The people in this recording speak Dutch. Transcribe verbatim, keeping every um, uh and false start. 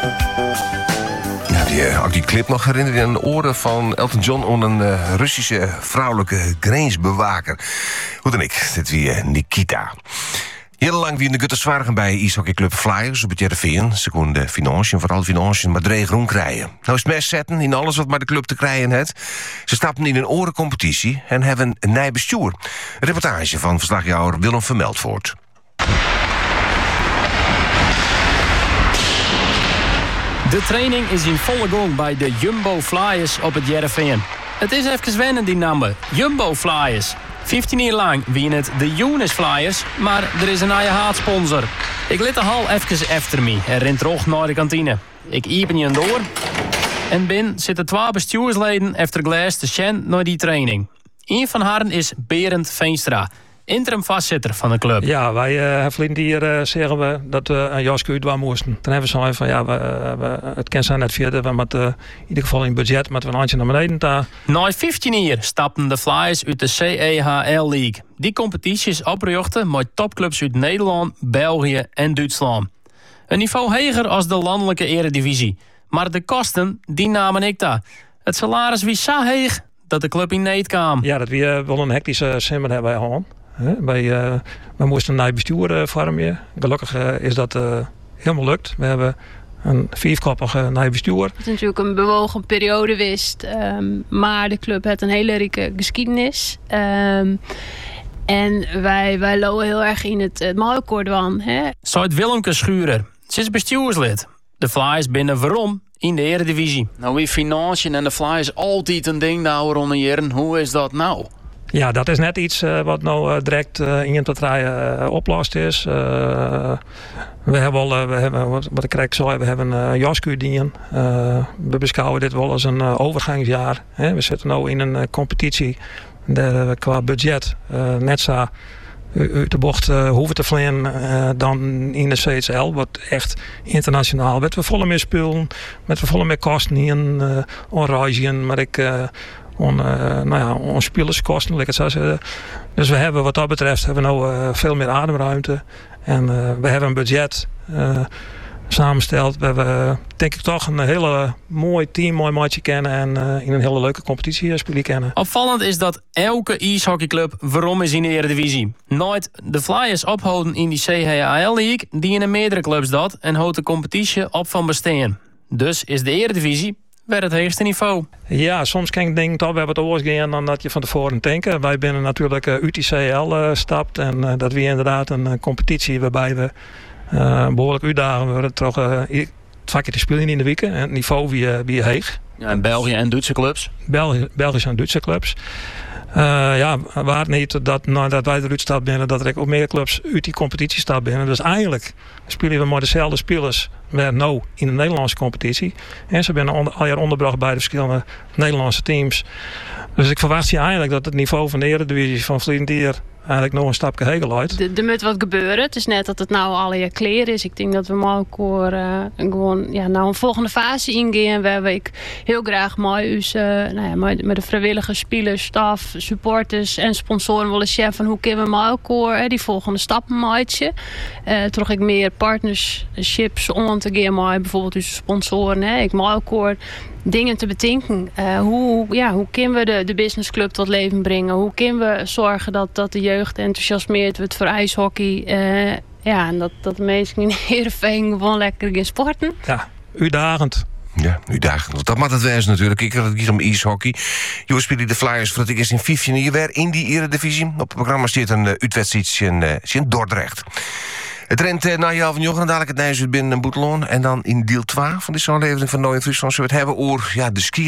Ja, die, uh, ook die clip nog herinneren aan de oren van Elton John aan een uh, Russische vrouwelijke grensbewaker. Hoe dan ik, dit wie uh, Nikita. Heel lang wie in de gutte zwaargen bij ishockeyclub Flyers op het Jereveen. Ze konden de financiën, vooral de financiën, maar dreig groen krijgen. Nou is het mes zetten in alles wat maar de club te krijgen heeft. Ze stapten in een orencompetitie en hebben een nieuw bestuur. Een reportage van verslagjouwer Willem van Meldvoort. De training is in volle gang bij de Jumbo Flyers op het Jereveen. Het is even wennen die namen, Jumbo Flyers. vijftien jaar lang wie het de Younes Flyers, maar er is een nieuwe haatsponsor. Ik liet de hal even efter me en rent terug naar de kantine. Ik iepen je door en binnen zitten twee bestuursleden efter glas te sjen naar die training. Een van hen is Berend Veenstra, interim vastzitter van de club. Ja, wij uh, verleden hier uh, zeggen we dat we een jasje uitwaan moesten. Toen hebben we gezegd van ja, we, we, het kan zijn net verder. We moeten uh, in ieder geval in het budget met een handje naar beneden daar. Na vijftien jaar stapten de Flyers uit de C E H L League. Die competitie is opgericht met topclubs uit Nederland, België en Duitsland. Een niveau hoger als de landelijke eredivisie. Maar de kosten, die namen ik daar. Het salaris was zo hoog dat de club in need kwam. Ja, dat we uh, wel een hectische simmer hebben gehad. Wij, uh, we moesten een nieuw bestuur uh, vormen. Gelukkig uh, is dat uh, helemaal lukt. We hebben een vierkoppige nieuw bestuur. Het is natuurlijk een bewogen periode geweest. Um, maar de club heeft een hele rijke geschiedenis. Um, en wij, wij lopen heel erg in het, het maalkoordwan. Zuid Willemke Schurer. Ze is bestuurslid. De Flyers binnen waarom in de eredivisie. Nou, wie financiën en de Flyers altijd een ding nou rond een jaren. Hoe is dat nou? Ja, dat is net iets uh, wat nou uh, direct uh, in het partijen uh, oplost is. Uh, we hebben al, uh, we hebben, wat, wat ik krijg zei, we hebben een uh, jaskuurdien. Uh, we beschouwen dit wel als een uh, overgangsjaar. Hè. We zitten nu in een uh, competitie daar we qua budget uh, net zo uit de bocht uh, hoeven te vliegen uh, dan in de C H L, wat echt internationaal werd. We volle meer spullen, met we volle meer kosten in, uh, onreizen, maar ik... Uh, On, uh, nou ja, on spelerskosten, laat ik het zo zeggen. Dus we hebben wat dat betreft hebben we nou uh, veel meer ademruimte. En uh, we hebben een budget uh, samengesteld. We hebben uh, denk ik toch een hele mooi team, mooi matje kennen. En uh, in een hele leuke competitie spelen kennen. Opvallend is dat elke ijshockeyclub waarom is in de Eredivisie. Nooit de Flyers ophouden in die C H L League, die in een meerdere clubs dat. En houdt de competitie op van bestaan. Dus is de Eredivisie weer het hoogste niveau. Ja, soms kan ik denken dat we wat oors gaan dan dat je van tevoren denkt. Wij binnen natuurlijk uh, U T C L uh, stapt en uh, dat we inderdaad een uh, competitie waarbij we uh, behoorlijk uitdagen worden. Toch uh, twee keer te spelen in de weken en het niveau wie, uh, wie heeg. Ja, en België en Duitse clubs? België, Belgische en Duitse clubs. Uh, ja, waar niet dat nadat wij eruit staan binnen, dat er ook meer clubs uit die competitie staan binnen. Dus eigenlijk spelen we maar dezelfde spelers weer nou in de Nederlandse competitie. En ze zijn al jaar onderbracht bij de verschillende Nederlandse teams. Dus ik verwacht je eigenlijk dat het niveau van de Eredivisie van Vliendier eigenlijk nog een stapje heen luidt. Er moet wat gebeuren. Het is net dat het nou al je klaar is. Ik denk dat we maar ook uh, gewoon ja, nou een volgende fase ingaan. Waar ik heel graag mooi us, uh, nou ja, met de vrijwillige spelers, staf, supporters en sponsoren willen zeggen van hoe kunnen we maar ook die volgende stappen maken. Uh, toch ik meer partnerships om te gaan met bijvoorbeeld tussen sponsoren. Hè. Ik mag ook dingen te bedenken. Uh, hoe, ja, hoe kunnen we de, de businessclub tot leven brengen? Hoe kunnen we zorgen dat, dat de jeugd enthousiasmeert wordt voor ijshockey? Uh, ja, en dat, dat de mensen in Heerenveen gewoon lekker gaan sporten. Ja, uitdagend. Ja, uitdagend. Dat mag het wezen natuurlijk. Ik had het hier om ijshockey. Jullie spelen de Flyers voor het eerst in vijftien jaar weer in die Eredivisie. Op het programma zit een uh, uitwedstrijd in, uh, in Dordrecht. Het rent uh, naar Jan van Jochen en dadelijk het Nijs uit binnen een Boeteloon. En dan in deel twee van deze aflevering van Nooit in Friesland zullen we het hebben over ja, de ski.